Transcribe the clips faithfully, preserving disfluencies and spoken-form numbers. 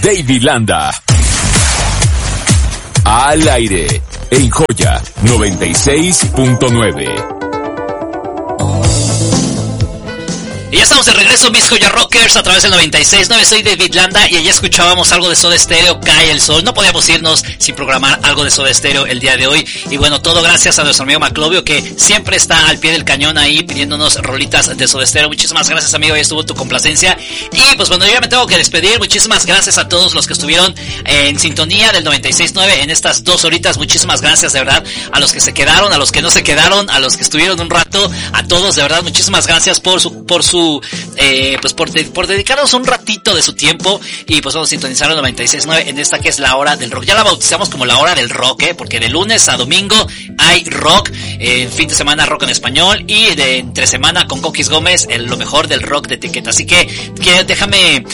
David Landa. Al aire, en Joya noventa y seis punto nueve. Y ya estamos de regreso, mis Joya Rockers, a través del noventa y seis punto nueve. Soy David Landa y allá escuchábamos algo de Soda Stereo, Cae el Sol. No podíamos irnos sin programar algo de Soda Stereo el día de hoy. Y bueno, todo gracias a nuestro amigo Maclovio, que siempre está al pie del cañón ahí pidiéndonos rolitas de Soda Stereo. Muchísimas gracias, amigo, ahí estuvo tu complacencia. Y pues bueno, yo ya me tengo que despedir. Muchísimas gracias a todos los que estuvieron en sintonía del noventa y seis punto nueve en estas dos horitas. Muchísimas gracias, de verdad, a los que se quedaron, a los que no se quedaron, a los que estuvieron un rato, a todos, de verdad, muchísimas gracias por su, por su Eh, pues por, de, por dedicarnos un ratito de su tiempo. Y pues vamos a sintonizar el noventa y seis punto nueve en esta que es la hora del rock. Ya la bautizamos como la hora del rock, ¿eh? Porque de lunes a domingo hay rock, eh, fin de semana rock en español, y de entre semana con Coquis Gómez, el, lo mejor del rock de etiqueta. Así que, que déjame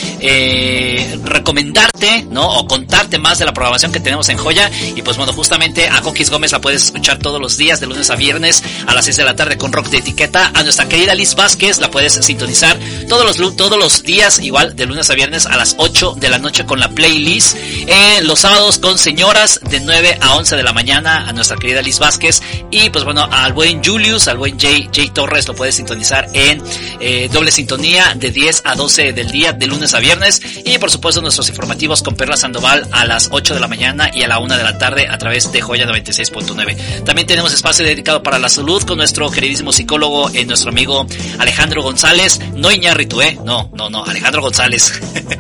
eh, recomendarte, ¿no? O contarte más de la programación que tenemos en Joya. Y pues bueno, justamente a Coquis Gómez la puedes escuchar todos los días de lunes a viernes a las seis de la tarde con rock de etiqueta. A nuestra querida Liz Vázquez la puedes sintonizar todos los todos los días, igual de lunes a viernes a las ocho de la noche con la playlist. Eh, los sábados con señoras de nueve a once de la mañana a nuestra querida Liz Vázquez. Y pues bueno, al buen Julius, al buen Jay, Jay Torres lo puedes sintonizar en eh, doble sintonía de diez a doce del día de lunes a viernes. Y por supuesto nuestros informativos con Perla Sandoval a las ocho de la mañana y a la una de la tarde a través de Joya noventa y seis punto nueve. También tenemos espacio dedicado para la salud con nuestro queridísimo psicólogo, eh, nuestro amigo Alejandro González. No Iñárritu, ¿eh? No, no, no, Alejandro González.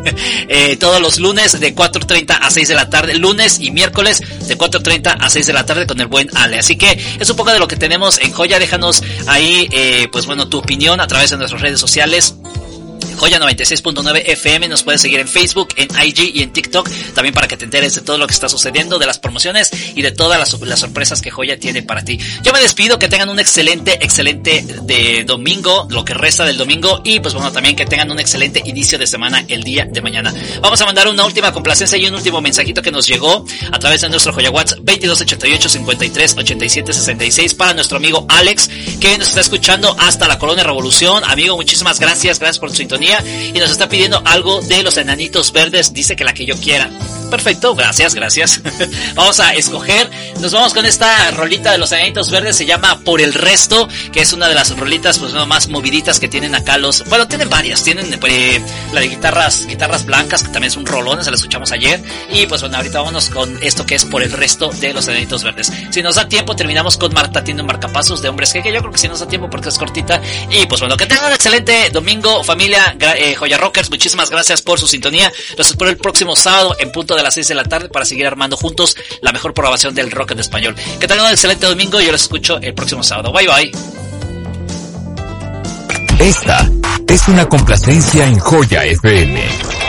eh, todos los lunes de cuatro treinta a seis de la tarde, lunes y miércoles de cuatro treinta a seis de la tarde con el buen Ale. Así que es un poco de lo que tenemos en Joya. Déjanos ahí, eh, pues bueno, tu opinión a través de nuestras redes sociales. Joya noventa y seis punto nueve F M, nos puedes seguir en Facebook, en I G y en TikTok, también para que te enteres de todo lo que está sucediendo, de las promociones y de todas las, las sorpresas que Joya tiene para ti. Yo me despido, que tengan un excelente, excelente de domingo, lo que resta del domingo, y pues bueno, también que tengan un excelente inicio de semana el día de mañana. Vamos a mandar una última complacencia y un último mensajito que nos llegó a través de nuestro Joya WhatsApp veintidós ochenta y ocho cincuenta y tres ochenta y siete sesenta y seis para nuestro amigo Alex, que nos está escuchando hasta la Colonia Revolución. Amigo, muchísimas gracias, gracias por tu sintonía. Y nos está pidiendo algo de los Enanitos Verdes, dice que la que yo quiera. Perfecto, gracias, gracias. Vamos a escoger, nos vamos con esta rolita de los Enanitos Verdes, se llama Por el Resto, que es una de las rolitas pues no, más moviditas que tienen acá los, bueno, tienen varias, tienen eh, la de guitarras, guitarras blancas, que también es un rolón, se la escuchamos ayer. Y pues bueno, ahorita vámonos con esto que es Por el Resto de los Enanitos Verdes. Si nos da tiempo, terminamos con Marta tiene un marcapasos de Hombres G, que yo creo que sí nos da tiempo porque es cortita. Y pues bueno, que tengan un excelente domingo, familia eh, Joya Rockers, muchísimas gracias por su sintonía. Los espero el próximo sábado en punto de las seis de la tarde para seguir armando juntos la mejor programación del rock en español. Que tengan un excelente domingo y yo los escucho el próximo sábado. Bye bye. Esta es una complacencia en Joya F M.